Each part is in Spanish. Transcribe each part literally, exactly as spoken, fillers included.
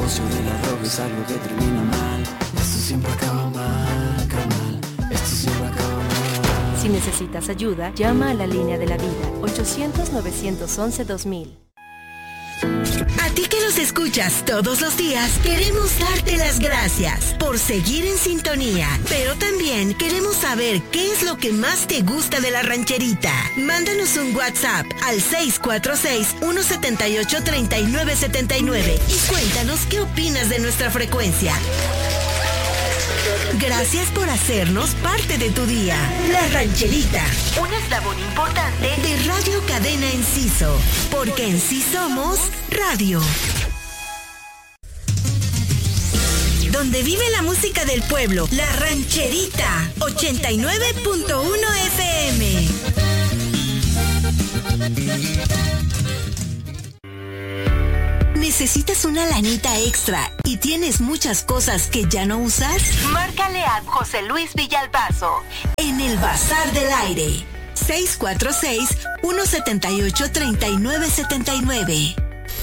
negocio de la droga es algo que termina mal. Esto siempre acaba mal, carnal. Esto siempre acaba mal. Si necesitas ayuda, llama a la línea de la vida, ochocientos, novecientos once, dos mil. A ti que nos escuchas todos los días, queremos darte las gracias por seguir en sintonía, pero también queremos saber qué es lo que más te gusta de La Rancherita. Mándanos un WhatsApp al seis cuatro seis, uno siete ocho, tres nueve siete nueve y cuéntanos qué opinas de nuestra frecuencia. Gracias por hacernos parte de tu día. La Rancherita, un eslabón importante de Radio Cadena Enciso, porque en sí somos radio. Donde vive la música del pueblo, La Rancherita, ochenta y nueve punto uno F M. ¿Necesitas una lanita extra y tienes muchas cosas que ya no usas? Márcale a José Luis Villalbazo en el Bazar del Aire. seis cuatro seis, uno siete ocho, tres nueve siete nueve.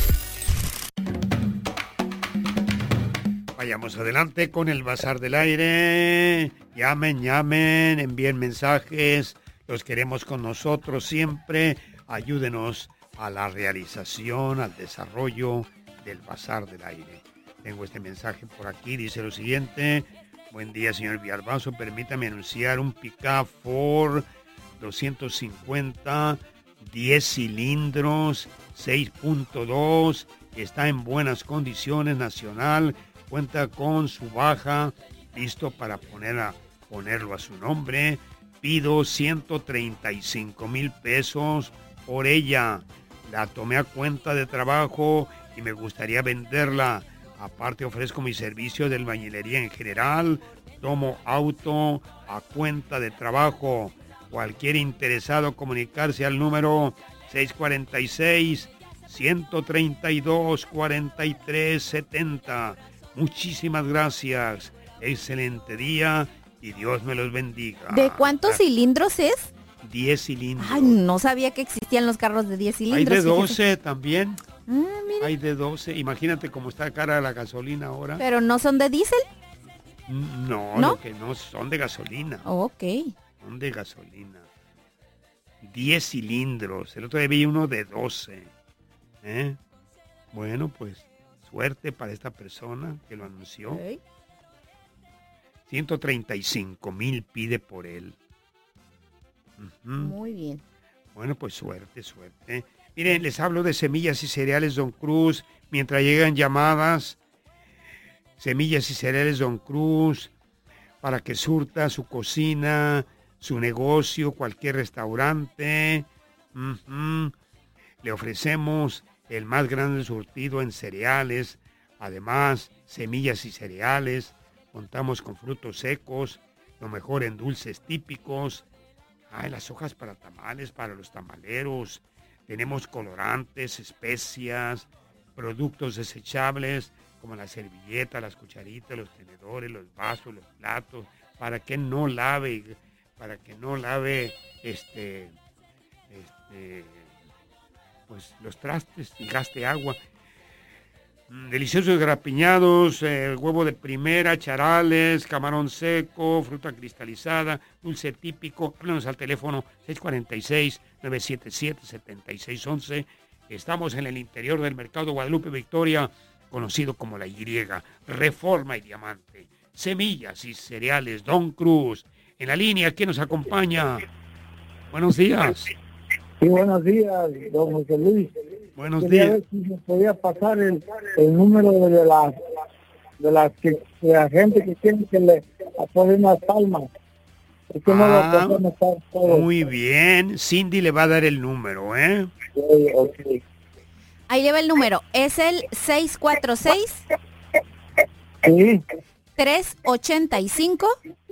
Vayamos adelante con el Bazar del Aire. Llamen, llamen, envíen mensajes. Los queremos con nosotros siempre. Ayúdenos a la realización, al desarrollo del Bazar del Aire. Tengo este mensaje por aquí, dice lo siguiente. Buen día, señor Villalbazo. Permítame anunciar un pick-up Ford doscientos cincuenta, diez cilindros, seis punto dos. Está en buenas condiciones, nacional. Cuenta con su baja, listo para poner a, ponerlo a su nombre. Pido ciento treinta y cinco mil pesos por ella. La tomé a cuenta de trabajo y me gustaría venderla. Aparte ofrezco mi servicio de albañilería en general. Tomo auto a cuenta de trabajo. Cualquier interesado comunicarse al número seis cuatro seis, uno tres dos, cuatro tres siete cero. Muchísimas gracias. Excelente día y Dios me los bendiga. ¿De cuántos cilindros es? diez cilindros. Ay, no sabía que existían los carros de diez cilindros. Hay de doce fíjese. también. Ah, mira. Hay de doce. Imagínate cómo está cara la gasolina ahora. ¿Pero no son de diésel? No, ¿No? lo que no son de gasolina. Oh, ok. Son de gasolina. diez cilindros. El otro día vi uno de doce. ¿Eh? Bueno, pues suerte para esta persona que lo anunció. Okay. ciento treinta y cinco mil pide por él. Uh-huh. Muy bien. Bueno, pues suerte, suerte. Miren, les hablo de Semillas y Cereales Don Cruz. Mientras llegan llamadas, Semillas y Cereales Don Cruz, para que surta su cocina, su negocio, cualquier restaurante. Uh-huh. Le ofrecemos el más grande surtido en cereales. Además, semillas y cereales. Contamos con frutos secos, lo mejor en dulces típicos. Hay las hojas para tamales, para los tamaleros. Tenemos colorantes, especias, productos desechables como la servilleta, las cucharitas, los tenedores, los vasos, los platos, para que no lave, para que no lave este, este, pues los trastes y gaste agua. Deliciosos grapiñados, eh, huevo de primera, charales, camarón seco, fruta cristalizada, dulce típico. Háblanos al teléfono seis cuatro seis, nueve siete siete, siete seis uno uno. Estamos en el interior del Mercado Guadalupe Victoria, conocido como La Y, Reforma y Diamante. Semillas y Cereales Don Cruz. En la línea, ¿quién nos acompaña? Buenos días. Sí, buenos días, don José Luis. Buenos Quería días. ver si me podía pasar el, el número de la de la, que, de la gente que tiene que le apoyen las palmas. Es que no lo Ah, podemos estar todos. muy bien. Cindy le va a dar el número, ¿eh? Sí, okay. Ahí lleva el número. Es el seis cuatro seis, Sí, tres ocho cinco,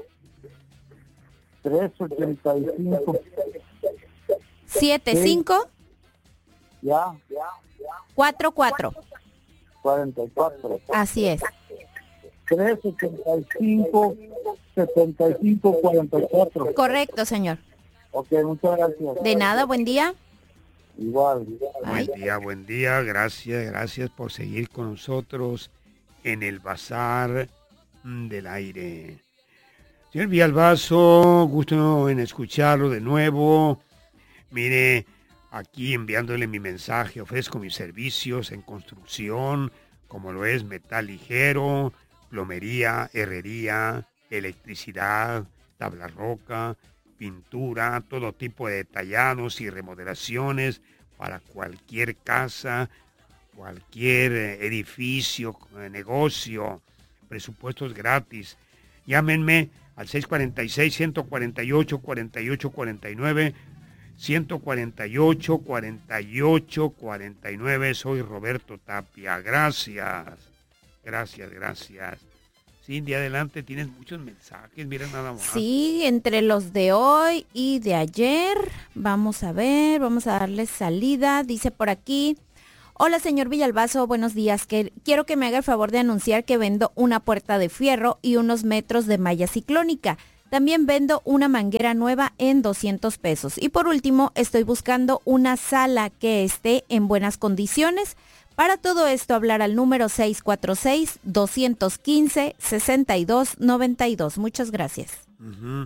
tres ochenta y cinco. siete cinco Ya, ya, cuatro cuatro. cuarenta y cuatro. Así es. tres ochenta y cinco, setenta y cinco, cuarenta y cuatro. Correcto, señor. Ok, muchas gracias. De nada, buen día. Igual. Buen día, buen día. Gracias, gracias por seguir con nosotros en el Bazar del Aire. Señor Villalbazo, gusto en escucharlo de nuevo. Mire, aquí enviándole mi mensaje, ofrezco mis servicios en construcción, como lo es metal ligero, plomería, herrería, electricidad, tabla roca, pintura, todo tipo de detallados y remodelaciones para cualquier casa, cualquier edificio, negocio, presupuestos gratis. Llámenme al seis cuatro seis, uno cuatro ocho, cuatro ocho cuatro nueve, uno cuatro ocho, cuatro ocho cuatro nueve. Soy Roberto Tapia. Gracias, gracias, gracias. Cindy, adelante, tienes muchos mensajes, mira nada más. Sí, entre los de hoy y de ayer, vamos a ver, vamos a darle salida. Dice por aquí: hola señor Villalbazo, buenos días. Que, quiero que me haga el favor de anunciar que vendo una puerta de fierro y unos metros de malla ciclónica. También vendo una manguera nueva en doscientos pesos. Y por último, estoy buscando una sala que esté en buenas condiciones. Para todo esto, hablar al número seis cuatro seis, dos uno cinco, seis dos nueve dos. Muchas gracias. Uh-huh.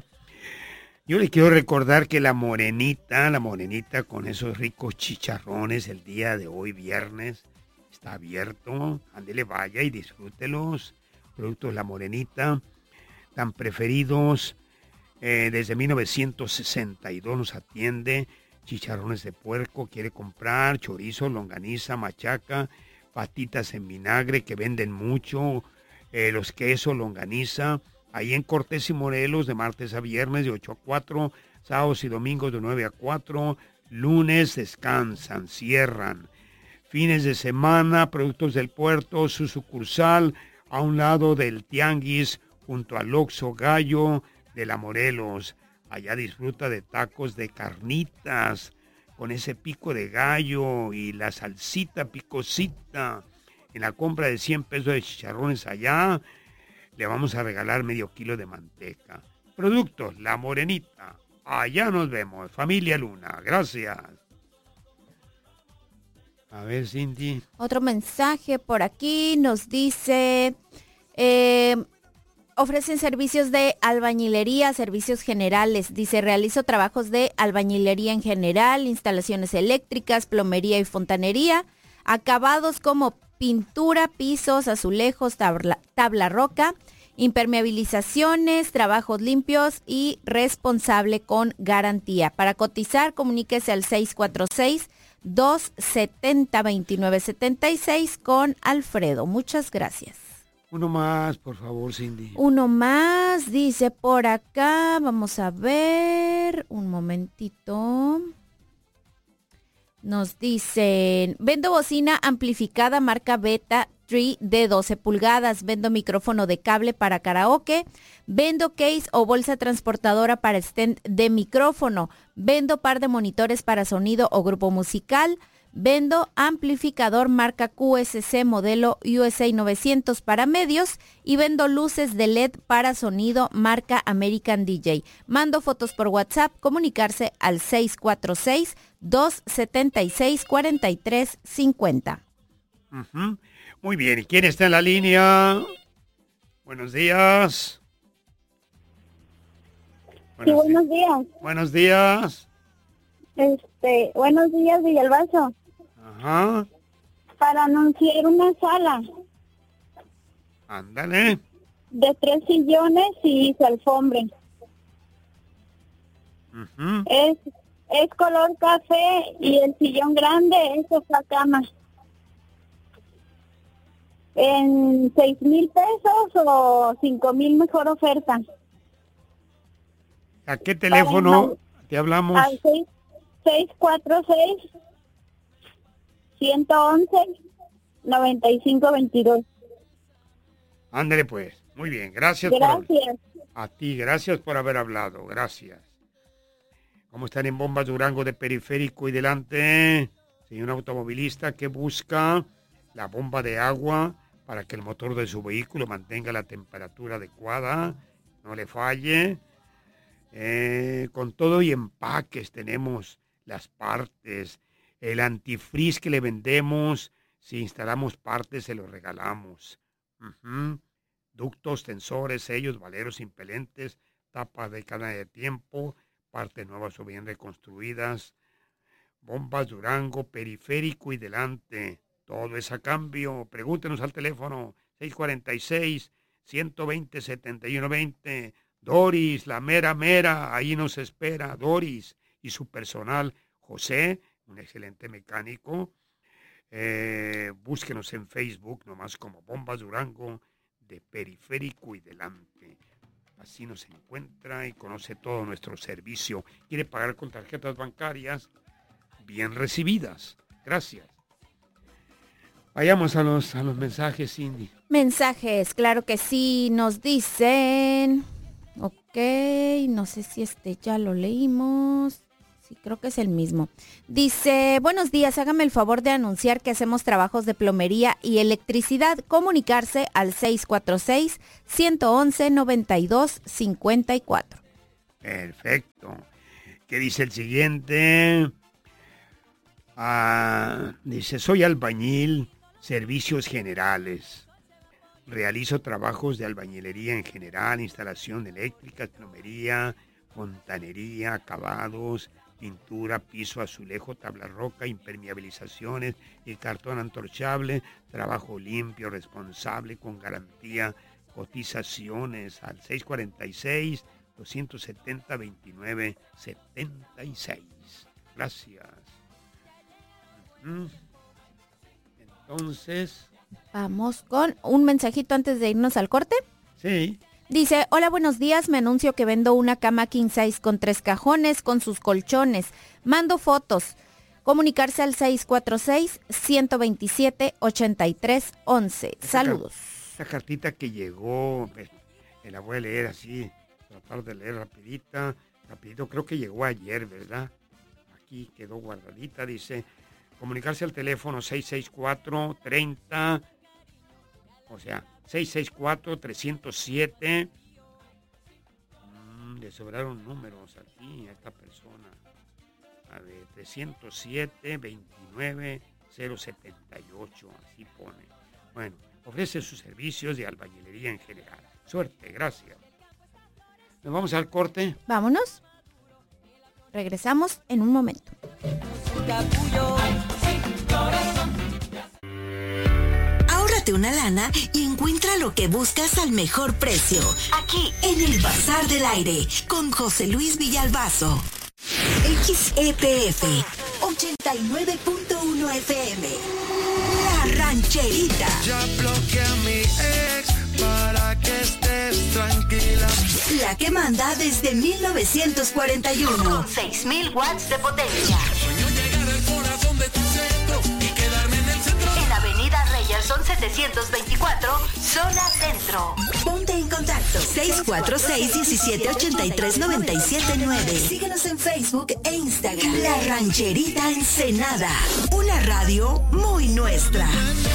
Yo le quiero recordar que la morenita, la morenita con esos ricos chicharrones el día de hoy, viernes, está abierto. Ándele, vaya y disfrútelos. Productos La Morenita, tan preferidos. Eh, desde mil novecientos sesenta y dos nos atiende. Chicharrones de puerco, quiere comprar, chorizo, longaniza, machaca, patitas en vinagre que venden mucho, eh, los quesos, longaniza, ahí en Cortés y Morelos de martes a viernes de ocho a cuatro, sábados y domingos de nueve a cuatro, lunes descansan, cierran, fines de semana, Productos del Puerto, su sucursal a un lado del Tianguis junto al Oxxo Gallo de La Morelos. Allá disfruta de tacos de carnitas con ese pico de gallo y la salsita picosita. En la compra de cien pesos de chicharrones allá, le vamos a regalar medio kilo de manteca. Productos La Morenita. Allá nos vemos. Familia Luna. Gracias. A ver, Cindy. Otro mensaje por aquí nos dice... Eh, ofrecen servicios de albañilería, servicios generales. Dice, realizo trabajos de albañilería en general, instalaciones eléctricas, plomería y fontanería, acabados como pintura, pisos, azulejos, tabla, tabla roca, impermeabilizaciones, trabajos limpios y responsable con garantía. Para cotizar, comuníquese al seis cuatro seis, dos siete cero, dos nueve siete seis con Alfredo. Muchas gracias. Uno más, por favor, Cindy. Uno más, dice por acá, vamos a ver, un momentito. Nos dicen, vendo bocina amplificada marca Beta tres de doce pulgadas, vendo micrófono de cable para karaoke, vendo case o bolsa transportadora para stand de micrófono, vendo par de monitores para sonido o grupo musical, vendo amplificador marca Q S C modelo U S A novecientos para medios y vendo luces de L E D para sonido marca American D J. Mando fotos por WhatsApp, comunicarse al seis cuatro seis, dos siete seis, cuatro tres cinco cero. Uh-huh. Muy bien, ¿y quién está en la línea? Buenos días. Buenos, sí, buenos días. días. Buenos días. Este, buenos días, Villalbazo. Ajá. Para anunciar una sala. Ándale. De tres sillones y su alfombra. Uh-huh. Es, es color café y el sillón grande es sofá cama. En seis mil pesos o cinco mil, mejor oferta. ¿A qué teléfono te hablamos? Al seis cuatro seis, uno once, noventa y cinco veintidós. Ándale pues, muy bien, gracias. Gracias. Por, a ti, gracias por haber hablado, gracias. ¿Cómo están en Bombas Durango de Periférico y delante? Señor automovilista que busca la bomba de agua para que el motor de su vehículo mantenga la temperatura adecuada, no le falle. Eh, con todo y empaques tenemos las partes, el antifreeze que le vendemos, si instalamos partes se lo regalamos. Uh-huh. Ductos, tensores, sellos, valeros impelentes, tapas de cadena de tiempo, partes nuevas o bien reconstruidas, bombas Durango, periférico y delante. Todo es a cambio. Pregúntenos al teléfono seis cuatro seis, uno dos cero, siete uno dos cero. Doris, la mera mera, ahí nos espera Doris y su personal José, un excelente mecánico. Eh, búsquenos en Facebook, nomás como Bombas Durango, de periférico y delante. Así nos encuentra y conoce todo nuestro servicio. ¿Quiere pagar con tarjetas bancarias? Bien recibidas. Gracias. Vayamos a los, a los mensajes, Cindy. Mensajes, claro que sí. Nos dicen... Ok, no sé si este ya lo leímos. Sí, creo que es el mismo. Dice, buenos días, hágame el favor de anunciar que hacemos trabajos de plomería y electricidad. Comunicarse al seis cuatro seis, uno uno uno, nueve dos cinco cuatro. Perfecto. ¿Qué dice el siguiente? Ah, dice, soy albañil, servicios generales. Realizo trabajos de albañilería en general, instalación eléctrica, plomería, fontanería, acabados, pintura, piso, azulejo, tabla roca, impermeabilizaciones y cartón antorchable, trabajo limpio, responsable, con garantía, cotizaciones al seis cuatro seis, dos siete cero, veintinueve setenta y seis. Gracias. Entonces... Vamos con un mensajito antes de irnos al corte. Sí. Dice, hola, buenos días, me anuncio que vendo una cama king size con tres cajones, con sus colchones. Mando fotos. Comunicarse al seis cuatro seis, uno dos siete, ocho tres uno uno. Saludos. Esta cartita que llegó, me la voy a leer así, tratar de leer rapidita, rapidito, creo que llegó ayer, ¿verdad? Aquí quedó guardadita, dice, comunicarse al teléfono seis seis cuatro, treinta, o sea, seis seis cuatro, tres cero siete, mm, le sobraron números aquí a esta persona, a ver, tres cero siete, veintinueve cero setenta y ocho, así pone. Bueno, ofrece sus servicios de albañilería en general. Suerte, gracias. ¿Nos vamos al corte? Vámonos. Regresamos en un momento. Ahórrate una lana y encuentra lo que buscas al mejor precio. Aquí en el Bazar del Aire con José Luis Villalbazo. X E P F ochenta y nueve punto uno F M. La Rancherita. Ya bloqueé a mi ex para que estés tranquila. La que manda desde mil novecientos cuarenta y uno. Con seis mil watts de potencia. Sueño llegar al corazón de tu centro y quedarme en el centro. En Avenida Reyerson setecientos veinticuatro, zona centro. Ponte en contacto seis cuatro seis, uno siete ocho tres, nueve siete nueve. Síguenos en Facebook e Instagram. La Rancherita Ensenada. Una radio muy nuestra.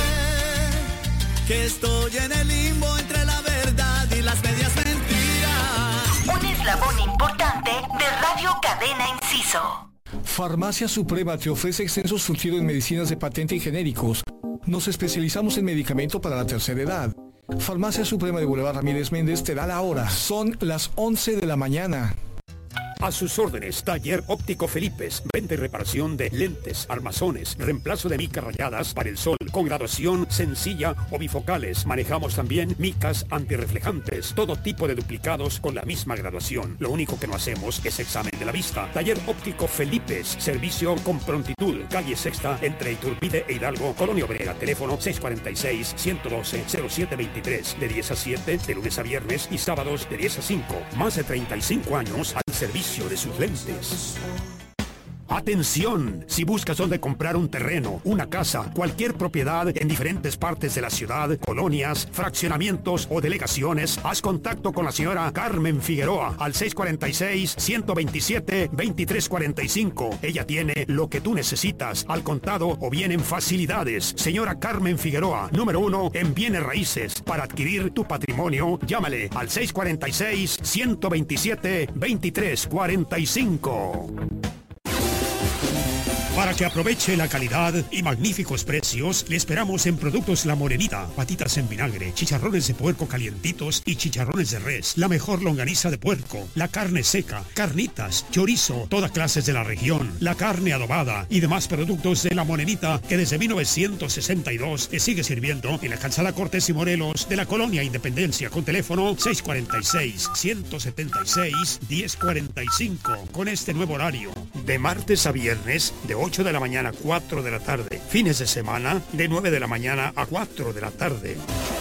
Que estoy en el limbo entre la verdad y las medias mentiras. Un eslabón importante de Radio Cadena Inciso. Farmacia Suprema te ofrece extenso surtido en medicinas de patente y genéricos. Nos especializamos en medicamento para la tercera edad. Farmacia Suprema de Boulevard Ramírez Méndez te da la hora. Son las once de la mañana. A sus órdenes, Taller Óptico Felipes. Venta y reparación de lentes, armazones, reemplazo de micas rayadas para el sol, con graduación sencilla o bifocales. Manejamos también micas antirreflejantes, todo tipo de duplicados con la misma graduación. Lo único que no hacemos es examen de la vista. Taller Óptico Felipes. Servicio con prontitud. Calle Sexta, entre Iturbide e Hidalgo, Colonia Obrera. Teléfono seis cuatro seis, uno uno dos, cero siete dos tres. De diez a siete, de lunes a viernes y sábados de diez a cinco. Más de treinta y cinco años al servicio de sus lentes. Atención, si buscas dónde comprar un terreno, una casa, cualquier propiedad en diferentes partes de la ciudad, colonias, fraccionamientos o delegaciones, haz contacto con la señora Carmen Figueroa al seis cuatro seis, uno dos siete, dos tres cuatro cinco. Ella tiene lo que tú necesitas, al contado o bien en facilidades. Señora Carmen Figueroa, número uno en bienes raíces. Para adquirir tu patrimonio, llámale al seis cuatro seis, uno dos siete, dos tres cuatro cinco. Para que aproveche la calidad y magníficos precios, le esperamos en Productos La Morenita. Patitas en vinagre, chicharrones de puerco calientitos y chicharrones de res. La mejor longaniza de puerco, la carne seca, carnitas, chorizo, todas clases de la región, la carne adobada y demás productos de La Morenita que desde mil novecientos sesenta y dos le sigue sirviendo en la calzada Cortés y Morelos de la Colonia Independencia con teléfono seis cuatro seis, uno siete seis, uno cero cuatro cinco con este nuevo horario. De martes a viernes de ocho de la mañana a cuatro de la tarde. Fines de semana de nueve de la mañana a cuatro de la tarde.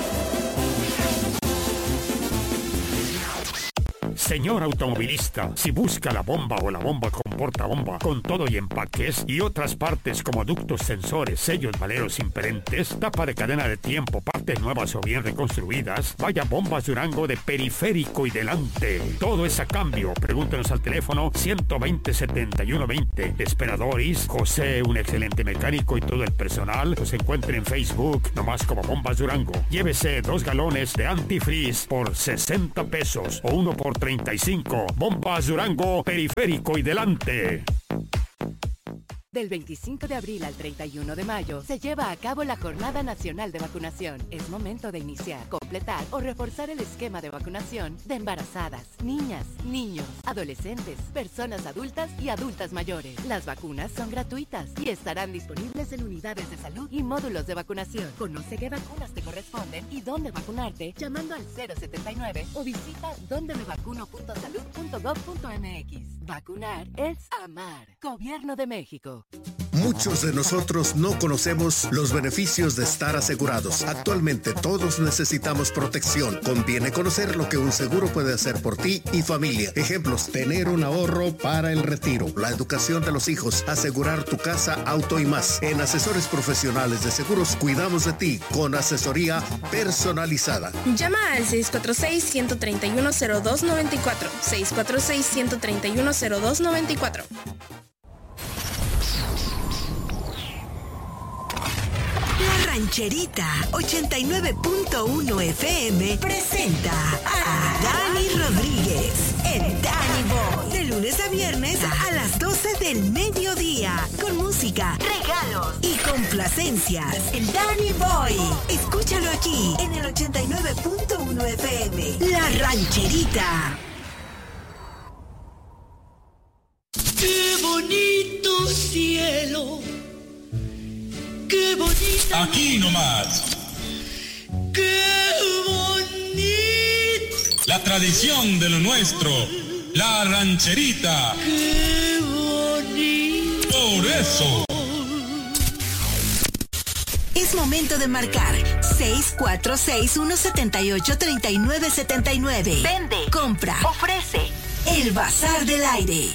Señor automovilista, si busca la bomba o la bomba con portabomba, con todo y empaques y otras partes como ductos, sensores, sellos, valeros impedentes, tapa de cadena de tiempo, partes nuevas o bien reconstruidas, vaya Bombas Durango de periférico y delante. Todo es a cambio. Pregúntenos al teléfono ciento veinte, setenta y uno veinte. Esperadores, José, un excelente mecánico y todo el personal los encuentren en Facebook, nomás como Bombas Durango. Llévese dos galones de antifreeze por sesenta pesos o uno por treinta y cinco. Bombas Durango, periférico y delante. Del veinticinco de abril al treinta y uno de mayo se lleva a cabo la Jornada Nacional de Vacunación. Es momento de iniciar, completar o reforzar el esquema de vacunación de embarazadas, niñas, niños, adolescentes, personas adultas y adultas mayores. Las vacunas son gratuitas y estarán disponibles en unidades de salud y módulos de vacunación. Conoce qué vacunas te corresponden y dónde vacunarte llamando al cero setenta y nueve o visita donde me vacuno punto salud punto gov punto m x. Vacunar es amar. Gobierno de México. Muchos de nosotros no conocemos los beneficios de estar asegurados. Actualmente todos necesitamos protección. Conviene conocer lo que un seguro puede hacer por ti y familia. Ejemplos: tener un ahorro para el retiro, la educación de los hijos, asegurar tu casa, auto y más. En Asesores Profesionales de Seguros cuidamos de ti con asesoría personalizada. Llama al seis cuatro seis, uno tres uno, cero dos nueve cuatro. seis cuatro seis, uno tres uno, cero dos nueve cuatro. La Rancherita ochenta y nueve punto uno F M presenta a Dani Rodríguez, el Danny Boy, de lunes a viernes a las doce del mediodía, con música, regalos y complacencias. El Danny Boy, escúchalo aquí en el ochenta y nueve punto uno F M. La Rancherita. ¡Qué bonito cielo! ¡Qué bonito! Aquí nomás. ¡Qué bonito! La tradición de lo nuestro. La rancherita. ¡Qué bonito! Por eso. Es momento de marcar seis cuatro seis, uno siete ocho, tres nueve siete nueve. Vende, compra, ofrece. El Bazar del Aire.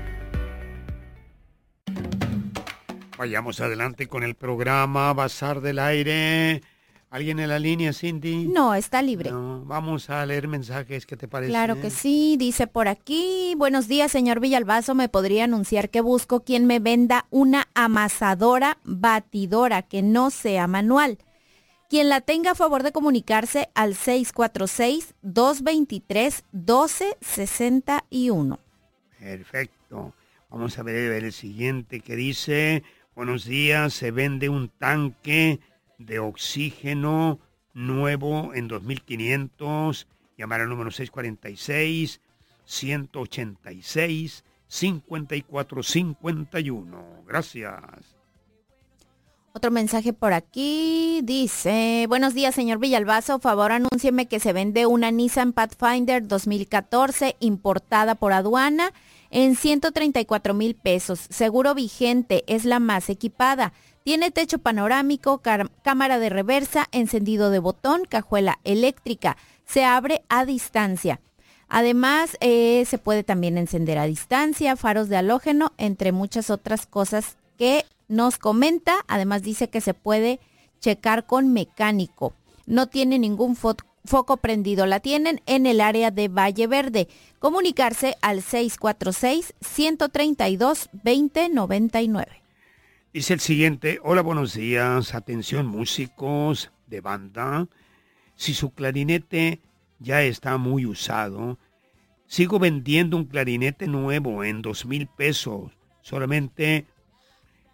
Vayamos adelante con el programa Bazar del Aire. ¿Alguien en la línea, Cindy? No, está libre. No, vamos a leer mensajes, ¿qué te parece? Claro que sí, dice por aquí: buenos días, señor Villalbazo, ¿me podría anunciar que busco quien me venda una amasadora batidora que no sea manual? Quien la tenga, a favor de comunicarse al seis cuatro seis, dos dos tres, uno dos seis uno. Perfecto. Vamos a ver el siguiente que dice: buenos días, se vende un tanque de oxígeno nuevo en dos mil quinientos. Llamar al número seis cuatro seis, uno ocho seis, cinco cuatro cinco uno. Gracias. Otro mensaje por aquí dice: buenos días, señor Villalbazo, favor anúncieme que se vende una Nissan Pathfinder dos mil catorce importada por aduana en ciento treinta y cuatro mil pesos. Seguro vigente, es la más equipada. Tiene techo panorámico, cámara de reversa, encendido de botón, cajuela eléctrica. Se abre a distancia. Además, eh, se puede también encender a distancia, faros de halógeno, entre muchas otras cosas que nos comenta. Además dice que se puede checar con mecánico. No tiene ningún fo- foco prendido. La tienen en el área de Valle Verde. Comunicarse al seis cuatro seis, uno tres dos, dos cero nueve nueve. Dice el siguiente: hola, buenos días, atención músicos de banda. Si su clarinete ya está muy usado, sigo vendiendo un clarinete nuevo en dos mil pesos. Solamente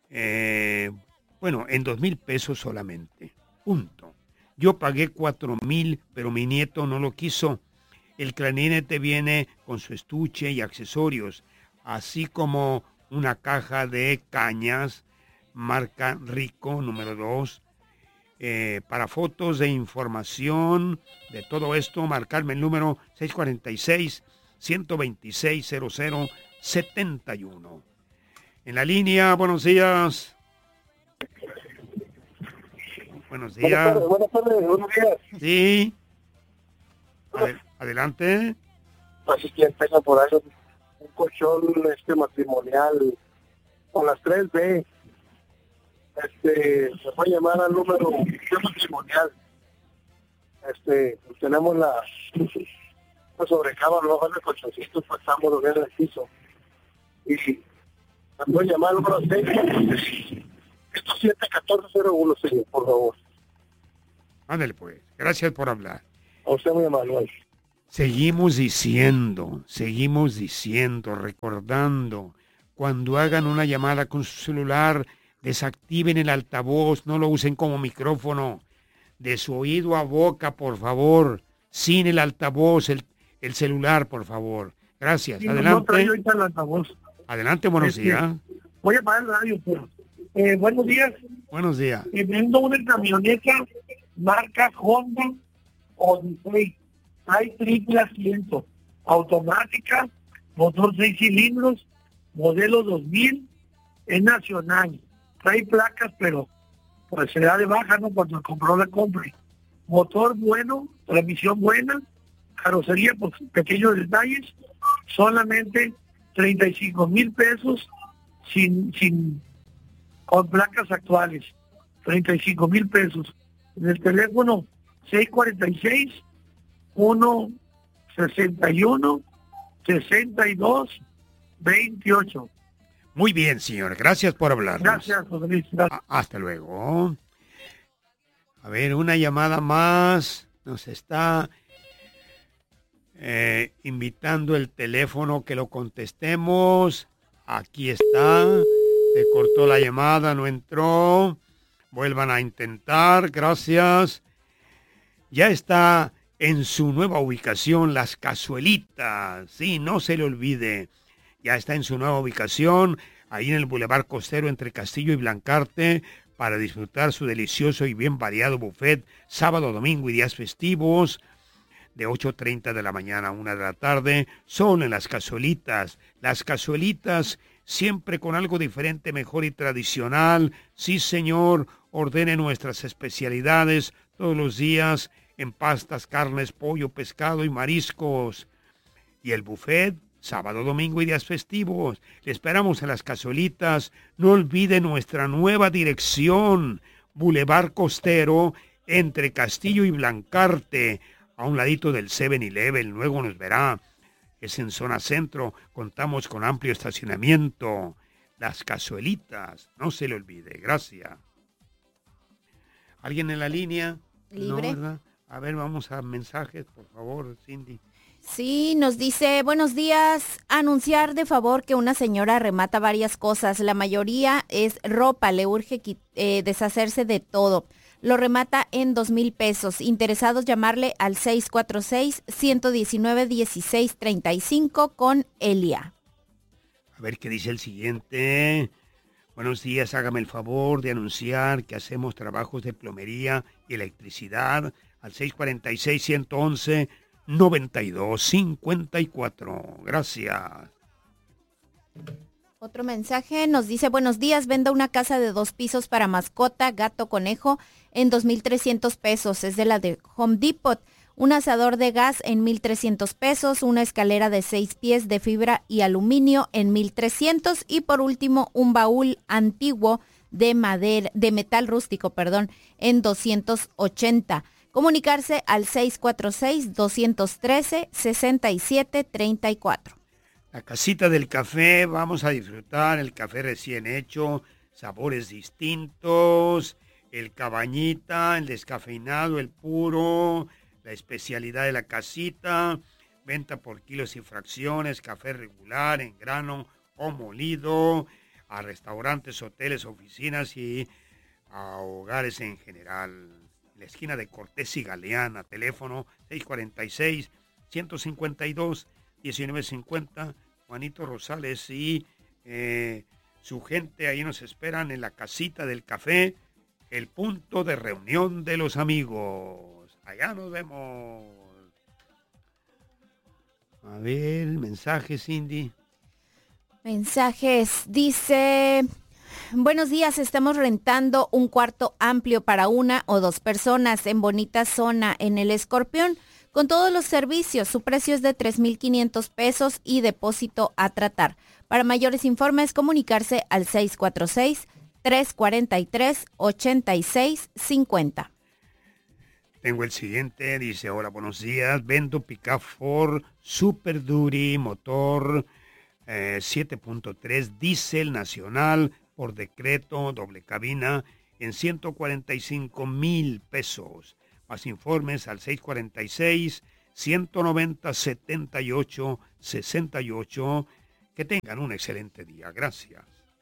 Eh, bueno, en dos mil pesos solamente. Punto. Yo pagué cuatro mil, pero mi nieto no lo quiso. El clarinete viene con su estuche y accesorios, así como una caja de cañas, marca Rico, número dos. Eh, para fotos de información de todo esto, marcarme el número seis cuatro seis, uno dos seis, cero cero siete uno. En la línea, buenos días. Buenos días. Buenas tardes, buenas tardes, buenos días. Sí. Adel- adelante. Así que empieza por ahí un colchón este matrimonial con las tres B. Este, se puede llamar al número de matrimonial. Este, pues tenemos la pues sobrecama, no bajan el colchoncito, pasamos lo que es el piso. Y se puede llamar al número seis, siete uno cuatro cero uno, señor, por favor. Ándale pues. Gracias por hablar. A usted muy amable. Seguimos diciendo, seguimos diciendo, recordando, cuando hagan una llamada con su celular, desactiven el altavoz, no lo usen como micrófono. De su oído a boca, por favor, sin el altavoz, el, el celular, por favor. Gracias. Sí, Adelante. no traigo ahorita el altavoz. Adelante, buenos Este, días. Voy a pagar el radio, pero... Eh, buenos días. Buenos días. Eh, vendo una camioneta marca Honda Odyssey. Hay triple asiento, automática, motor seis cilindros, modelo dos mil, es nacional. Trae placas, pero pues se da de baja, ¿no? Cuando compró la compre. Motor bueno, transmisión buena, carrocería, pues pequeños detalles, solamente treinta y cinco mil pesos sin, sin, con placas actuales, treinta y cinco mil pesos. En el teléfono seis cuatro seis, uno sesenta y uno, sesenta y dos, veintiocho. Muy bien, señor. Gracias por hablar. Gracias, José Luis. Gracias. Hasta luego. A ver, una llamada más. Nos está eh, invitando el teléfono que lo contestemos. Aquí está. Se cortó la llamada, no entró. Vuelvan a intentar. Gracias. Ya está en su nueva ubicación Las Cazuelitas. Sí, no se le olvide. Ya está en su nueva ubicación, ahí en el Boulevard Costero entre Castillo y Blancarte, para disfrutar su delicioso y bien variado buffet sábado, domingo y días festivos, de ocho treinta de la mañana a una de la tarde, son en Las Cazuelitas. Las Cazuelitas, siempre con algo diferente, mejor y tradicional. Sí, señor, ordene nuestras especialidades todos los días en pastas, carnes, pollo, pescado y mariscos. Y el buffet, sábado, domingo y días festivos. Le esperamos en Las Cazuelitas. No olvide nuestra nueva dirección, Boulevard Costero, entre Castillo y Blancarte, a un ladito del seven eleven. Luego nos verá. Es en zona centro. Contamos con amplio estacionamiento. Las Cazuelitas. No se le olvide. Gracias. ¿Alguien en la línea? Libre. No, ¿verdad? A ver, vamos a mensajes, por favor, Cindy. Sí, nos dice, buenos días, anunciar de favor que una señora remata varias cosas, la mayoría es ropa, le urge eh, deshacerse de todo. Lo remata en dos mil pesos. Interesados llamarle al seis cuatro seis, uno uno nueve, uno seis tres cinco con Elia. A ver qué dice el siguiente. Buenos días, hágame el favor de anunciar que hacemos trabajos de plomería y electricidad al seis cuatro seis, uno once, noventa y dos cincuenta y cuatro. Gracias. Otro mensaje nos dice, buenos días, venda una casa de dos pisos para mascota, gato, conejo en dos mil trescientos pesos. Es de la de Home Depot. Un asador de gas en mil trescientos pesos, una escalera de seis pies de fibra y aluminio en mil trescientos y por último un baúl antiguo de madera, de metal rústico, perdón, en doscientos ochenta. Comunicarse al seis cuatro seis, dos uno tres, seis siete tres cuatro. La casita del café, vamos a disfrutar el café recién hecho, sabores distintos, el cabañita, el descafeinado, el puro, la especialidad de la casita, venta por kilos y fracciones, café regular, en grano o molido. a restaurantes, hoteles, oficinas y a hogares en general. En la esquina de Cortés y Galeana, teléfono seis cuarenta y seis, ciento cincuenta y dos, diecinueve cincuenta. Juanito Rosales y eh, su gente ahí nos esperan en la casita del café, el punto de reunión de los amigos. Allá nos vemos. A ver, mensajes, Cindy. Mensajes, dice... Buenos días, estamos rentando un cuarto amplio para una o dos personas en bonita zona en el Escorpión, con todos los servicios. Su precio es de tres mil quinientos pesos y depósito a tratar. Para mayores informes, comunicarse al seis cuatro seis, tres cuatro tres, ocho seis cinco cero. Tengo el siguiente, dice, hola, buenos días, vendo pick-up Ford Super Duty, motor eh, siete punto tres, diésel nacional, por decreto, doble cabina, en ciento cuarenta y cinco mil pesos. Más informes al seis cuatro seis, ciento noventa, setenta y ocho, sesenta y ocho. Que tengan un excelente día. Gracias.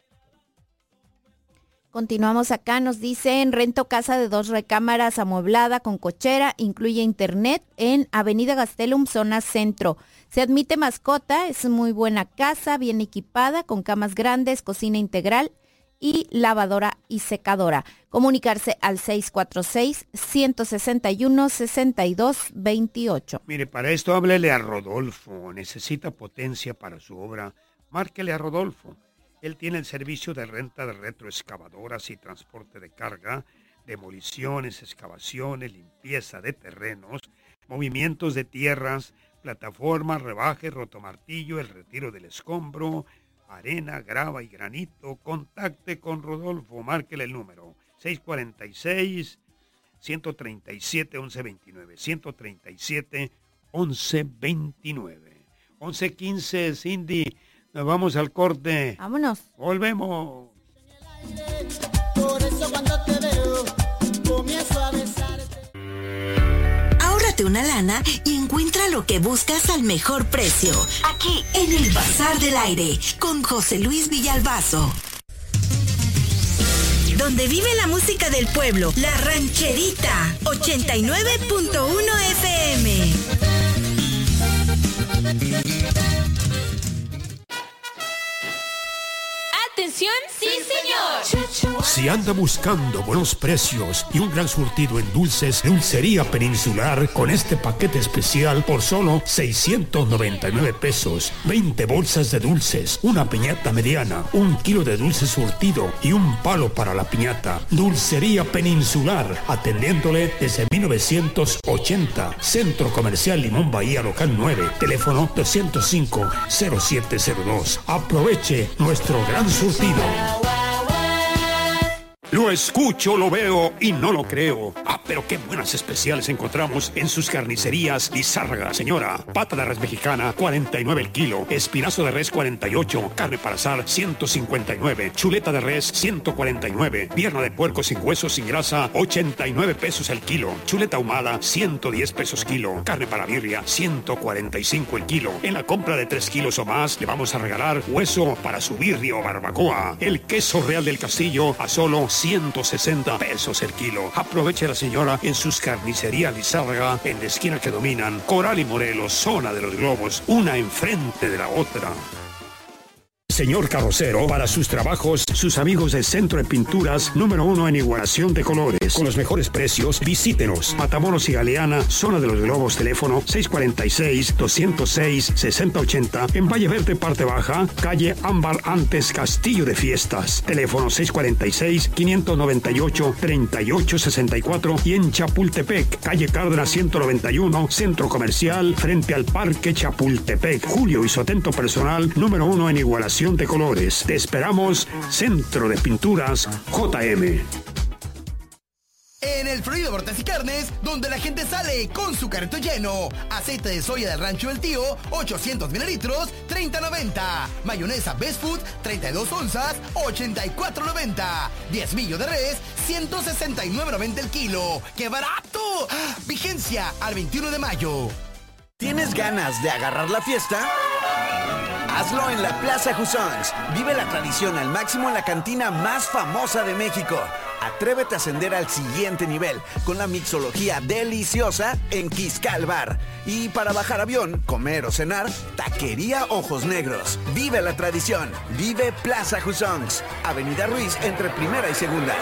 Continuamos acá, nos dicen, rento casa de dos recámaras amueblada con cochera, incluye internet en Avenida Gastelum, zona centro. Se admite mascota, es muy buena casa, bien equipada, con camas grandes, cocina integral y lavadora y secadora. Comunicarse al seis cuatro seis, ciento sesenta y uno, sesenta y dos veintiocho. Mire, para esto háblele a Rodolfo. Necesita potencia para su obra. Márquele a Rodolfo. Él tiene el servicio de renta de retroexcavadoras y transporte de carga, demoliciones, excavaciones, limpieza de terrenos, movimientos de tierras, plataformas, rebaje, rotomartillo, el retiro del escombro, arena, grava y granito. Contacte con Rodolfo. Márquele el número seis cuatro seis, ciento treinta y siete, once veintinueve, ciento treinta y siete, once veintinueve. once quince, Cindy. Nos vamos al corte. Vámonos. Volvemos. Por eso cuando te veo, comienzo a besarte. Ahórrate una lana y encuentra lo que buscas al mejor precio. Aquí, en el Bazar del Aire, con José Luis Villalbazo. Donde vive la música del pueblo, La Rancherita, ochenta y nueve punto uno F M. ¡Atención! ¡Sí, señor! Si anda buscando buenos precios y un gran surtido en dulces, Dulcería Peninsular, con este paquete especial por solo seiscientos noventa y nueve pesos. veinte bolsas de dulces, una piñata mediana, un kilo de dulce surtido y un palo para la piñata. Dulcería Peninsular, atendiéndole desde mil novecientos ochenta. Centro Comercial Limón Bahía, local nueve, teléfono doscientos cinco, cero siete cero dos. Aproveche nuestro gran surtido. Lo escucho, lo veo y no lo creo. Ah, pero qué buenas especiales encontramos en sus carnicerías Lizárraga, señora. Pata de res mexicana, cuarenta y nueve el kilo. Espinazo de res, cuarenta y ocho. Carne para asar, ciento cincuenta y nueve. Chuleta de res, ciento cuarenta y nueve. Pierna de puerco sin hueso, sin grasa, ochenta y nueve pesos el kilo. Chuleta ahumada, ciento diez pesos kilo. Carne para birria, ciento cuarenta y cinco el kilo. En la compra de tres kilos o más, le vamos a regalar hueso para su birria o barbacoa. El queso Real del Castillo a solo ciento sesenta pesos el kilo. Aproveche la señora en sus carnicerías Lizárraga, en la esquina que dominan Coral y Morelos, zona de los globos, una enfrente de la otra. Señor carrocero, para sus trabajos, sus amigos del Centro de Pinturas, número uno en igualación de colores. Con los mejores precios, visítenos. Matamoros y Galeana, zona de los globos, teléfono seis cuatro seis, doscientos seis, sesenta ochenta. En Valle Verde, parte baja, calle Ámbar antes Castillo de Fiestas. Teléfono seis cuatro seis, quinientos noventa y ocho, treinta y ocho sesenta y cuatro. Y en Chapultepec, calle Cárdenas ciento noventa y uno, Centro Comercial, frente al Parque Chapultepec. Julio Isotento Personal, número uno en igualación de colores. Te esperamos, Centro de Pinturas J M. En el Florido Bortas y Carnes, donde la gente sale con su carrito lleno. Aceite de soya del Rancho del Tío, ochocientos mililitros, treinta noventa. Mayonesa Best Food, treinta y dos onzas, ochenta y cuatro noventa. Diezmillo de res, ciento sesenta y nueve noventa el kilo. ¡Qué barato! Vigencia al veintiuno de mayo. ¿Tienes ganas de agarrar la fiesta? Hazlo en la Plaza Jusons. Vive la tradición al máximo en la cantina más famosa de México. Atrévete a ascender al siguiente nivel con la mixología deliciosa en Quiscal Bar. Y para bajar avión, comer o cenar, Taquería Ojos Negros. Vive la tradición. Vive Plaza Jusons. Avenida Ruiz entre Primera y Segunda.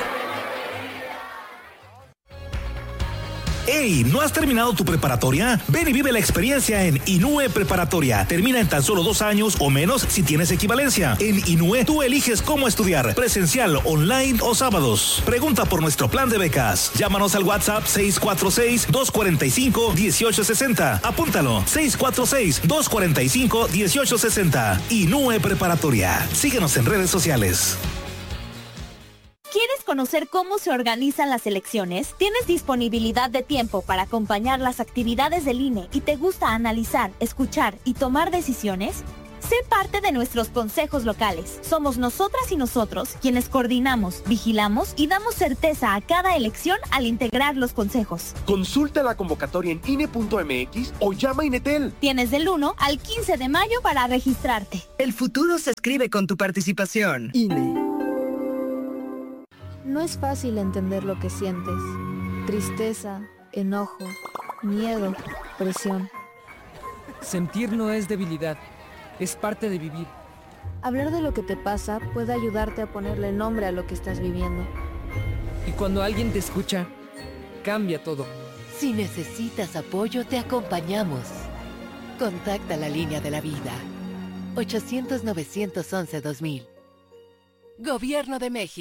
¡Ey! ¿No has terminado tu preparatoria? Ven y vive la experiencia en Inúe Preparatoria. Termina en tan solo dos años o menos si tienes equivalencia. En Inúe tú eliges cómo estudiar, presencial, online o sábados. Pregunta por nuestro plan de becas. Llámanos al WhatsApp seis cuatro seis, dos cuatro cinco, uno ocho seis cero. Apúntalo, seis cuatro seis, dos cuatro cinco, uno ocho seis cero. Inúe Preparatoria. Síguenos en redes sociales. ¿Quieres conocer cómo se organizan las elecciones? ¿Tienes disponibilidad de tiempo para acompañar las actividades del I N E y te gusta analizar, escuchar y tomar decisiones? Sé parte de nuestros consejos locales. Somos nosotras y nosotros quienes coordinamos, vigilamos y damos certeza a cada elección al integrar los consejos. Consulta la convocatoria en I N E punto M X o llama a Inetel. Tienes del uno al quince de mayo para registrarte. El futuro se escribe con tu participación. I N E. No es fácil entender lo que sientes. Tristeza, enojo, miedo, presión. Sentir no es debilidad, es parte de vivir. Hablar de lo que te pasa puede ayudarte a ponerle nombre a lo que estás viviendo. Y cuando alguien te escucha, cambia todo. Si necesitas apoyo, te acompañamos. Contacta la línea de la vida. ochocientos, novecientos once, dos mil. Gobierno de México.